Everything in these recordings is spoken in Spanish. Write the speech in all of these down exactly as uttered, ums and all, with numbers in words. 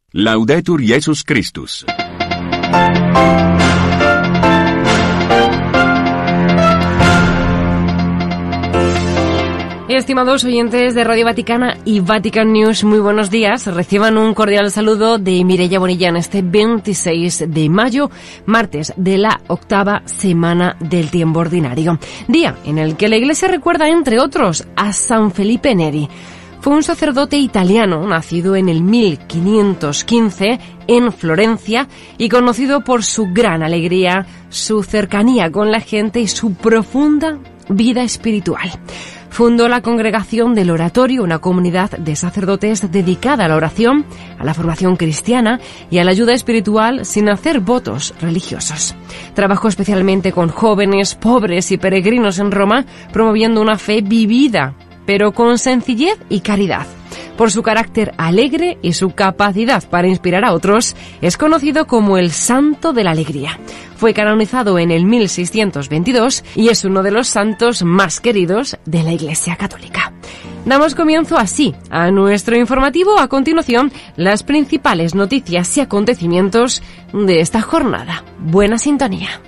Laudetur Jesus Christus. Estimados oyentes de Radio Vaticana y Vatican News, muy buenos días. Reciban un cordial saludo de Mireia Bonilla en este veintiséis de mayo, martes de la octava semana del tiempo ordinario. Día en el que la Iglesia recuerda, entre otros, a San Felipe Neri. Fue un sacerdote italiano, nacido en el mil quinientos quince en Florencia y conocido por su gran alegría, su cercanía con la gente y su profunda vida espiritual. Fundó la Congregación del Oratorio, una comunidad de sacerdotes dedicada a la oración, a la formación cristiana y a la ayuda espiritual sin hacer votos religiosos. Trabajó especialmente con jóvenes, pobres y peregrinos en Roma, promoviendo una fe vivida, pero con sencillez y caridad. Por su carácter alegre y su capacidad para inspirar a otros, es conocido como el Santo de la Alegría. Fue canonizado en el mil seiscientos veintidós y es uno de los santos más queridos de la Iglesia Católica. Damos comienzo así a nuestro informativo. A continuación, las principales noticias y acontecimientos de esta jornada. Buena sintonía.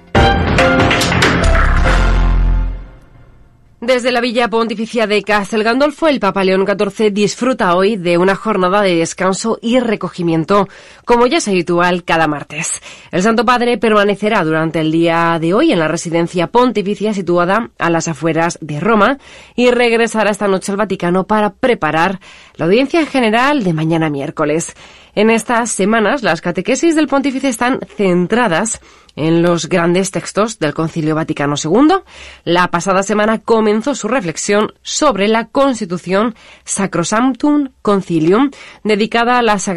Desde la Villa Pontificia de Castel Gandolfo, el Papa León catorce disfruta hoy de una jornada de descanso y recogimiento, como ya es habitual cada martes. El Santo Padre permanecerá durante el día de hoy en la residencia pontificia situada a las afueras de Roma y regresará esta noche al Vaticano para preparar la audiencia general de mañana miércoles. En estas semanas, las catequesis del pontífice están centradas en los grandes textos del Concilio Vaticano segundo. La pasada semana comenzó su reflexión sobre la Constitución Sacrosanctum Concilium, dedicada a la Sagrada